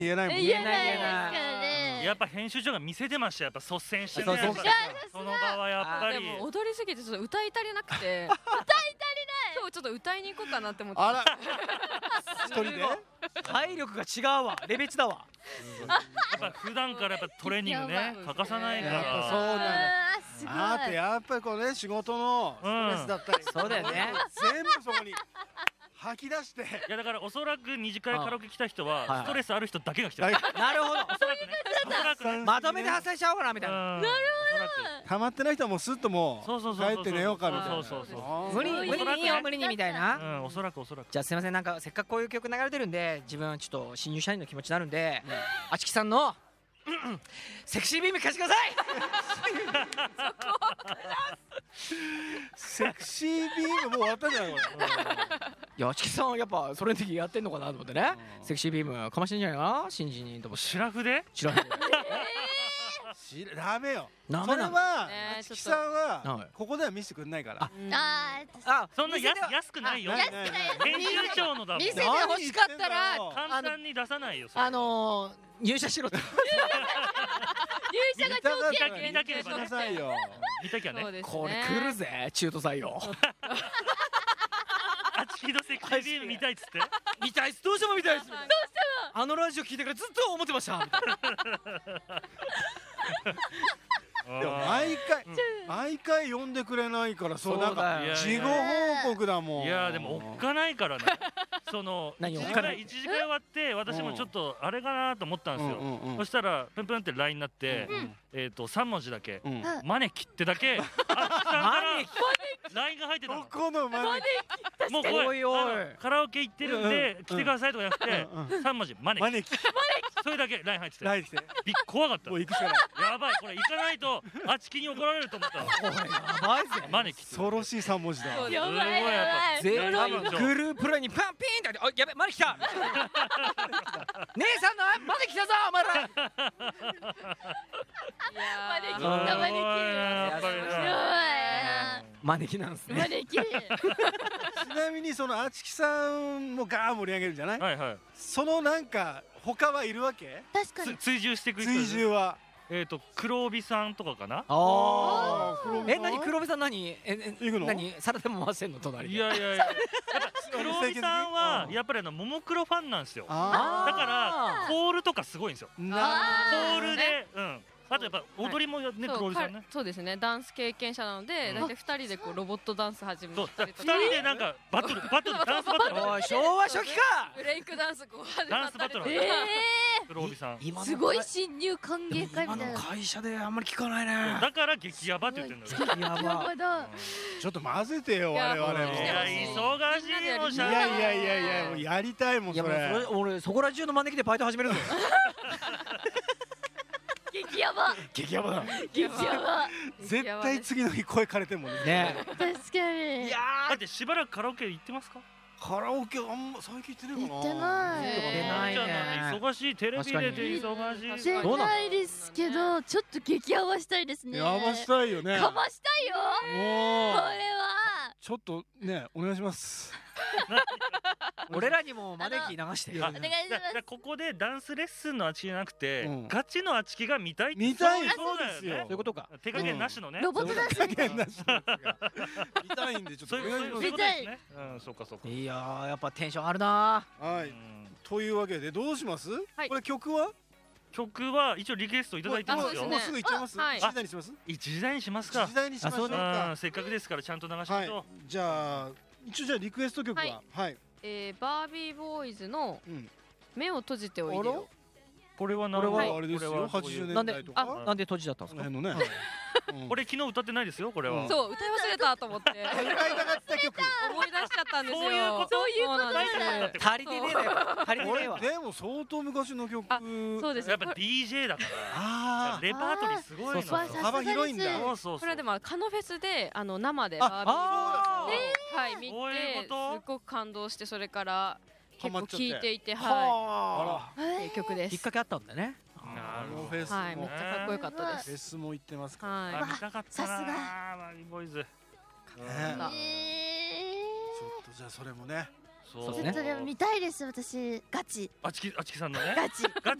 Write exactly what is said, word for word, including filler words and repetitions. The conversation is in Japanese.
言えないもんね。 言えない言えない。 やっぱ編集長が見せてました。やっぱ率先してね。 そうそうそうその場はやっぱり。 でも踊りすぎてちょっと歌い足りなくて。歌い足りない。今日ちょっと歌いに行こうかなって思って。 あら。一人で。 体力が違うわ。レベチだわ。 やっぱ普段からやっぱトレーニングね欠かさないから。 やっぱそうなんだ。あーってやっぱりこうね仕事のストレスだったり。 そうだよね。 全部そこに。吐き出して。いやだからおそらく二次会カラオケ来た人はストレスある人だけが来てる。 なるほど。 おそらくね。おそらくね。 まとめて発散しちゃおうかなみたいな。 なるほど。 溜まってない人はもうスッともう帰って寝ようかみたいな。 そうそうそう。 無理無理にいいよ無理にみたいな。 うんおそらくおそらく。 じゃあすみませんなんかせっかくこういう曲流れてるんで自分ちょっと新入社員の気持ちになるんであちきさんのセクシービーム貸してください。 セクシービームもう終わったんじゃないこれ。 いやあちきさんやっぱそれの時やってんのかなと思ってね。セクシービームかましてんじゃないかな新人にと思って。 シラフで？ シラフで。 ダメよ。 ダメそれはねあちきさんはここでは見せてくれないから。 ああそんな安くないよ。編集長のだもん。 見せて欲しかったら簡単に出さないよ。 あの入社しろって。 入社が条件見たければくださいよ。 見たきゃね。 これ来るぜ中途採用。 あちきのセクシービーム見たいっつって。 見たいっすどうしても見たいっす。どうしても。あのラジオ聞いてからずっと思ってました。 でも毎回毎回呼んでくれないからそうなんか事後報告だもん。 いやでもおっかないからね。その一時間一時間終わって私もちょっとあれかなと思ったんですよ。そしたらプンプンってラインになってえっと三文字だけマネキってだけあっさんからラインが入ってたの。 どこのマネキ？もうこれカラオケ行ってるんで来てくださいとかじゃなくて三文字マネキ。 マネキ。 それだけライン入ってて。 ライン来て。 びっ怖かった。 もう行くしかない。 やばいこれ行かないとあちきに怒られると思った。 これやばいぜ。 マネキ。 恐ろしい三文字だ。 やばいやばい。 全員グループラインにパンピーンってあやべマネ来た。姉さんのマネ来たぞお前ら。 いやーマネキったマネキ。 やっぱりマネキなんですね。 マネキ。 ちなみにそのあちきさんもガー盛り上げるじゃない。 はいはい。 そのなんか他はいるわけ？ 確かに。 追従してくる。 追従は。 えっと黒帯さんとかかな。 ああ。え何黒帯さん何？ええ行くの？ 何皿でも回せんの隣で。 いやいやいや。黒帯さんはやっぱりあのももクロファンなんですよ。だからコールとかすごいんですよ。コールでうん。あとやっぱ踊りもね黒帯さんね。 そうですねダンス経験者なので大体ふたりでこうロボットダンス始めたりとか。 ふたりでなんかバトルバトルダンスバトル。 おい昭和初期か。 ブレイクダンスこう始まったりとか。 黒帯さん。 すごい新入歓迎会みたいな。 今の会社であんまり聞かないね。 だから激ヤバって言ってんだよ。 やば。 ちょっと混ぜてよ我々も。いや忙しいもん。いやいやいやいやもうやりたいもんそれ。 俺そこら中の招きでバイト始めるぞ。 激ヤバ。 激ヤバだ。 激ヤバ。 絶対次の日声枯れてるもんね。 確かに。 いやだってしばらくカラオケ行ってますか？ カラオケあんま最近行ってないかな。 行ってない。 行ってないね。 忙しいテレビ出て忙しい。 出ないですけどちょっと激ヤバしたいですね。 ヤバしたいよね。 かましたいよ。 もうこれは。 ちょっとねお願いします。 俺らにも招き流してよ。 お願いします。 ここでダンスレッスンのあちきじゃなくてガチのあちきが見たい。 見たいそうですよ。 そういうことか。 手加減なしのね。 ロボットダンス。 手加減なし。見たいんでちょっとお願いします。 見たい。 うんそうかそうか。 いややっぱテンションあるな。 はい。というわけでどうします？これ曲は？ 曲は一応リクエストいただいてますよ。 もうすぐいっちゃいます。一時代にします？ 一時代にしますか。 一時代にしましょうか。 せっかくですからちゃんと流しましょう。 じゃあ一応じゃあリクエスト曲ははい。 えー、バービーボーイズの目を閉じておいでよ。 これはこれはあれですよ。はちじゅうねんだいとか。 なんで閉じちゃったんですか？ のね。 これ昨日歌ってないですよこれは。 そう歌い忘れたと思って。 歌いたかった曲。 思い出しちゃったんですよ。 そういうこと。 そういうことなんです。 足りてねえだよ。足りてねえわ。 でも相当昔の曲。 そうです。 やっぱ ディージェー だから。レパートリーすごいの。 幅広いんだ。 そうそう。 これでもカノフェスであの生でバービーボーイズはい見てすごく感動してそれから結構聞いていてはい曲です。 きっかけあったんだね。 なるほど。フェスはいめっちゃかっこよかったです。 フェスも行ってますか。 はい。 見たかったな。バービーボーイズ。 ちょっとじゃあそれもね。 そうちょっとでも見たいです私ガチあちきあちきさんのねガチ